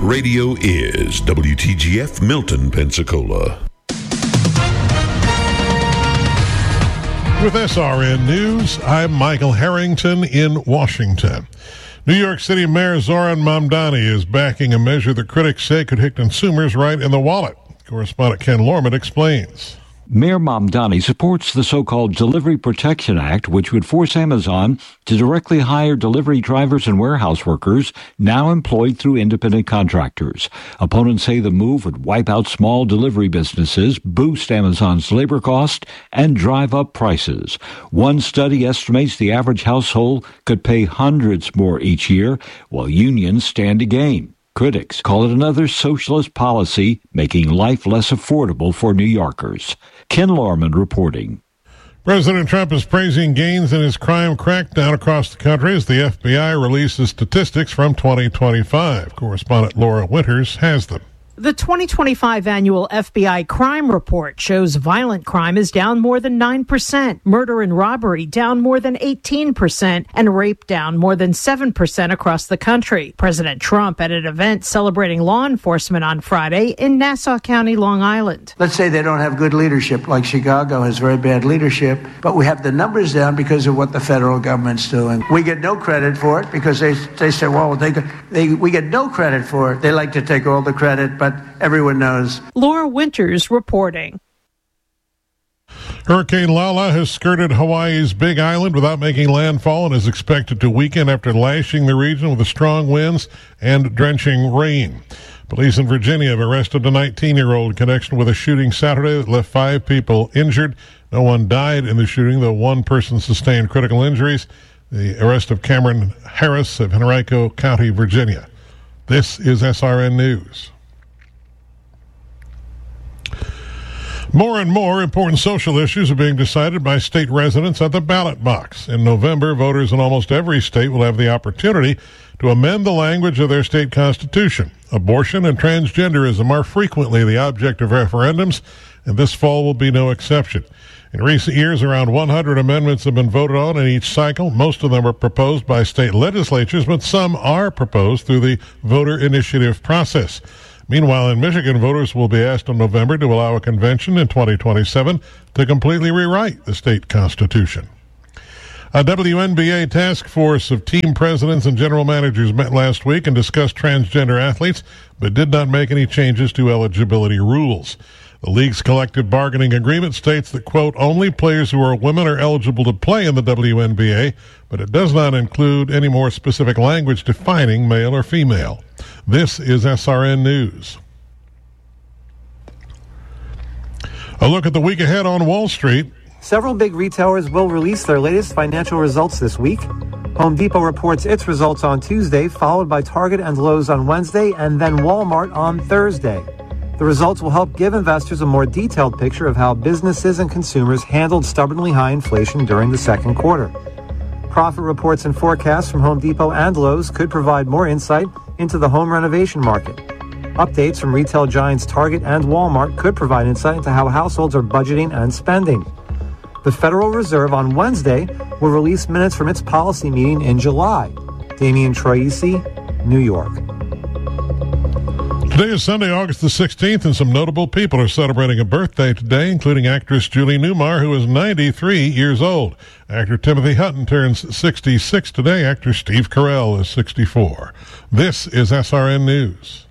radio is WTGF Milton, Pensacola. With SRN News, I'm Michael Harrington in Washington. New York City Mayor Zoran Mamdani is backing a measure that critics say could hit consumers right in the wallet. Correspondent Ken Lorman explains. Mayor Mamdani supports the so-called Delivery Protection Act, which would force Amazon to directly hire delivery drivers and warehouse workers now employed through independent contractors. Opponents say the move would wipe out small delivery businesses, boost Amazon's labor cost, and drive up prices. One study estimates the average household could pay hundreds more each year, while unions stand to gain. Critics call it another socialist policy, making life less affordable for New Yorkers. Ken Lorman reporting. President Trump is praising gains in his crime crackdown across the country as the FBI releases statistics from 2025. Correspondent Laura Winters has them. The 2025 annual FBI crime report shows violent crime is down more than 9%, murder and robbery down more than 18%, and rape down more than 7% across the country. President Trump at an event celebrating law enforcement on Friday in Nassau County, Long Island. Let's say they don't have good leadership, like Chicago has very bad leadership, but we have the numbers down because of what the federal government's doing. We get no credit for it because they say, well, we get no credit for it. They like to take all the credit, but everyone knows. Laura Winters reporting. Hurricane Lala has skirted Hawaii's Big Island without making landfall and is expected to weaken after lashing the region with the strong winds and drenching rain. Police in Virginia have arrested a 19-year-old in connection with a shooting Saturday that left 5 people injured. No one died in the shooting, though one person sustained critical injuries. The arrest of Cameron Harris of Henrico County, Virginia. This is SRN News. More and more important social issues are being decided by state residents at the ballot box. In November, voters in almost every state will have the opportunity to amend the language of their state constitution. Abortion and transgenderism are frequently the object of referendums, and this fall will be no exception. In recent years, around 100 amendments have been voted on in each cycle. Most of them are proposed by state legislatures, but some are proposed through the voter initiative process. Meanwhile, in Michigan, voters will be asked in November to allow a convention in 2027 to completely rewrite the state constitution. A WNBA task force of team presidents and general managers met last week and discussed transgender athletes, but did not make any changes to eligibility rules. The league's collective bargaining agreement states that, quote, only players who are women are eligible to play in the WNBA, but it does not include any more specific language defining male or female. This is SRN News. A look at the week ahead on Wall Street. Several big retailers will release their latest financial results this week. Home Depot reports its results on Tuesday, followed by Target and Lowe's on Wednesday, and then Walmart on Thursday. The results will help give investors a more detailed picture of how businesses and consumers handled stubbornly high inflation during the second quarter. Profit reports and forecasts from Home Depot and Lowe's could provide more insight into the home renovation market. Updates from retail giants Target and Walmart could provide insight into how households are budgeting and spending. The Federal Reserve on Wednesday will release minutes from its policy meeting in July. Damian Troisi, New York. Today is Sunday, August the 16th, and some notable people are celebrating a birthday today, including actress Julie Newmar, who is 93 years old. Actor Timothy Hutton turns 66 today. Actor Steve Carell is 64. This is SRN News.